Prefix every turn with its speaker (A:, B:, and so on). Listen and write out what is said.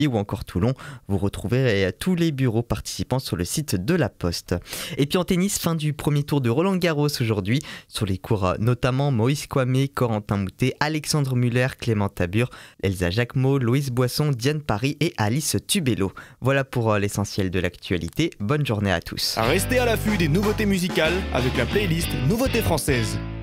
A: ou encore Toulon. Vous retrouverez tous les bureaux participants sur le site de la Poste. Et puis en tennis, fin du premier tour de Roland-Garros aujourd'hui. Sur les cours notamment Moïse Kouamé, Corentin Moutet, Alexandre Muller, Clément Tabur, Elsa Jacquemot, Louise Boisson, Diane Paris et Alice Tubello. Voilà pour l'essentiel de l'actualité. Bonne journée à tous.
B: Restez à l'affût des nouveautés musicales avec la playlist Nouveautés françaises.